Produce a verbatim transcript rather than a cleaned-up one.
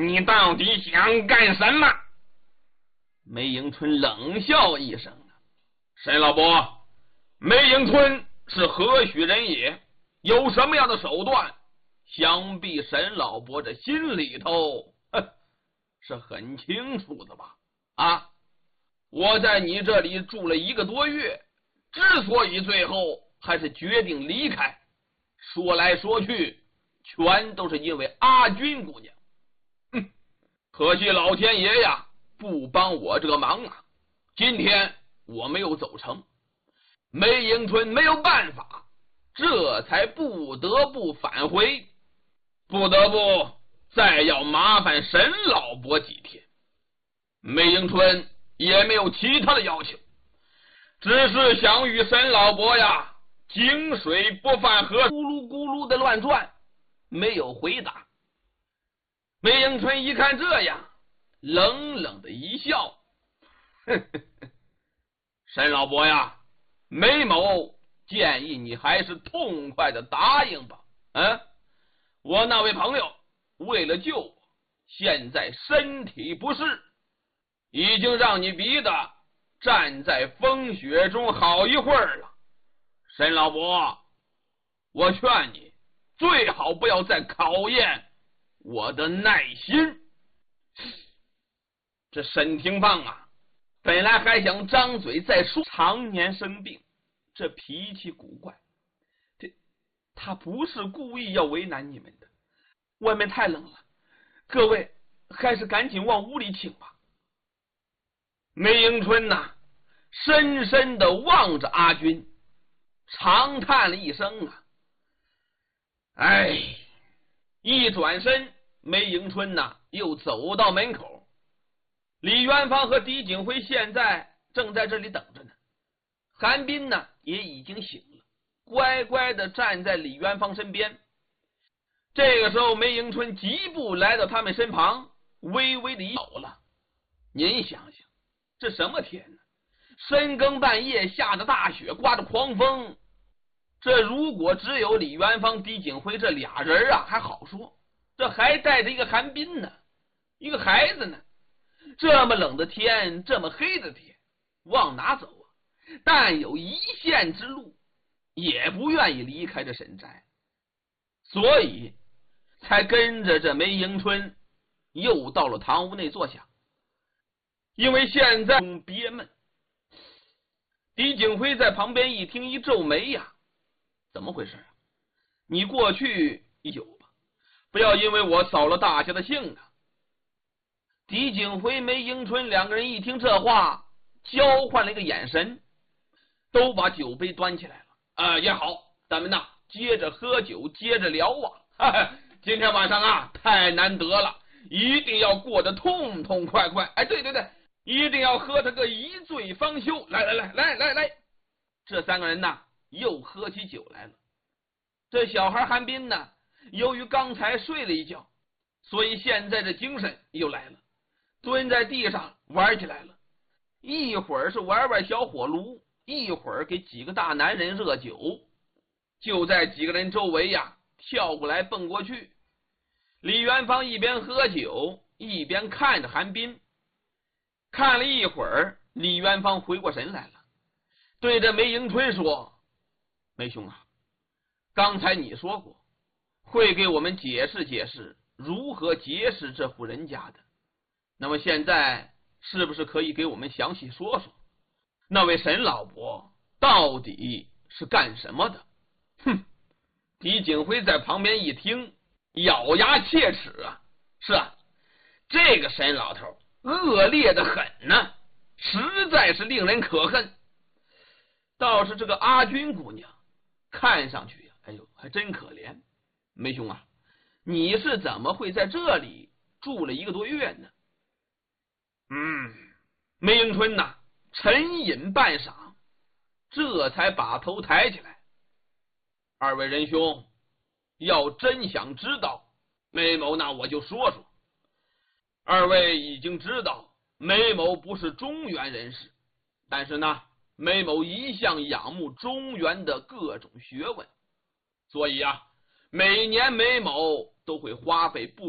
你到底想干什么？梅迎春冷笑一声：“沈老伯，梅迎春是何许人也？有什么样的手段？想必沈老伯这心里头呵是很清楚的吧？啊，我在你这里住了一个多月，之所以最后还是决定离开，说来说去，全都是因为阿君姑娘。哼，可惜老天爷呀，不帮我这个忙啊！今天我没有走成，梅迎春没有办法，这才不得不返回，不得不再要麻烦沈老伯几天。梅迎春也没有其他的要求，只是想与沈老伯呀井水不犯河，咕噜咕噜的乱转，没有回答。梅迎春一看这样，冷冷的一笑：“呵呵呵，沈老伯呀，梅某建议你还是痛快的答应吧。嗯，我那位朋友为了救我，现在身体不适，已经让你逼得站在风雪中好一会儿了。沈老伯，我劝你最好不要再考验我的耐心。”这沈廷芳啊，本来还想张嘴再说，常年生病，这脾气古怪，这他不是故意要为难你们的。外面太冷了，各位还是赶紧往屋里请吧。梅迎春呐、啊，深深的望着阿君，长叹了一声啊，哎，一转身，梅迎春呐、啊，又走到门口。李元芳和狄景辉现在正在这里等着呢，韩冰呢也已经醒了，乖乖的站在李元芳身边。这个时候，梅迎春疾步来到他们身旁，微微的一抖了。您想想，这什么天呢？深更半夜下着大雪，刮着狂风，这如果只有李元芳、狄景辉这俩人啊还好说，这还带着一个韩冰呢，一个孩子呢。这么冷的天，这么黑的天，往哪走啊？但有一线之路，也不愿意离开这沈宅，所以才跟着这梅迎春又到了堂屋内坐下。因为现在憋闷，狄景辉在旁边一听，一皱眉呀，怎么回事啊？你过去有吧，不要因为我扫了大家的兴啊。狄景辉、梅迎春两个人一听这话，交换了一个眼神，都把酒杯端起来了。啊，也好，咱们呐接着喝酒，接着聊啊。哈哈，今天晚上啊太难得了，一定要过得痛痛快快。哎，对对对，一定要喝他个一醉方休。来来来来来来，这三个人呐又喝起酒来了。这小孩韩冰呢，由于刚才睡了一觉，所以现在这精神又来了。蹲在地上玩起来了，一会儿是玩玩小火炉，一会儿给几个大男人热酒，就在几个人周围呀跳过来蹦过去。李元芳一边喝酒一边看着韩冰，看了一会儿，李元芳回过神来了，对着梅迎春说：“梅兄啊，刚才你说过会给我们解释解释如何结识这户人家的，那么现在是不是可以给我们详细说说，那位沈老伯到底是干什么的？”哼，狄景辉在旁边一听，咬牙切齿啊，是啊，这个沈老头恶劣的很呢、啊，实在是令人可恨。倒是这个阿君姑娘看上去呀，哎呦，还真可怜。梅兄啊，你是怎么会在这里住了一个多月呢？嗯，梅迎春呐、啊，沉吟半晌，这才把头抬起来。二位仁兄，要真想知道，梅某那我就说说。二位已经知道，梅某不是中原人士，但是呢，梅某一向仰慕中原的各种学问，所以啊，每年梅某都会花费不